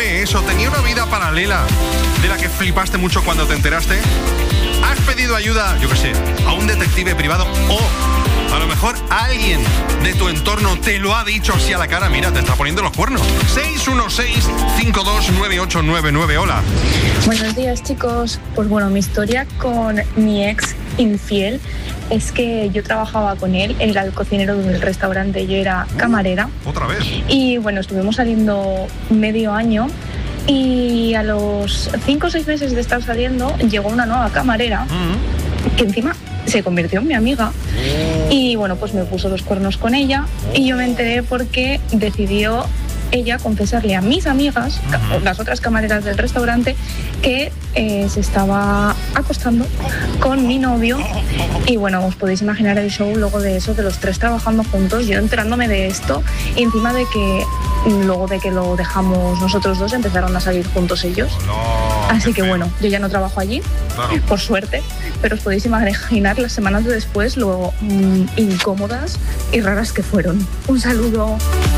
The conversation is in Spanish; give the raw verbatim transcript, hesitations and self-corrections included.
fue eso? ¿Tenía una vida paralela de la que flipaste mucho cuando te enteraste? ¿Has pedido ayuda, yo qué sé, a un detective privado o a lo mejor alguien de tu entorno te lo ha dicho así a la cara? Mira, te está poniendo los cuernos. seis uno seis, cinco dos nueve ocho nueve nueve, hola. Buenos días, chicos. Pues bueno, mi historia con mi ex infiel es que yo trabajaba con él, él era el cocinero del restaurante, yo era camarera. ¿Otra vez? Y bueno, estuvimos saliendo medio año y a los cinco o seis meses de estar saliendo llegó una nueva camarera uh-huh. que encima se convirtió en mi amiga y bueno, pues me puso los cuernos con ella y yo me enteré porque decidió ella confesarle a mis amigas, uh-huh. las otras camareras del restaurante, que eh, se estaba acostando con mi novio. Y bueno, os podéis imaginar el show luego de eso, de los tres trabajando juntos, yo enterándome de esto, y encima de que luego de que lo dejamos nosotros dos, empezaron a salir juntos ellos. No, así que bueno, yo ya no trabajo allí, claro. por suerte, pero os podéis imaginar las semanas de después lo mmm, incómodas y raras que fueron. Un saludo.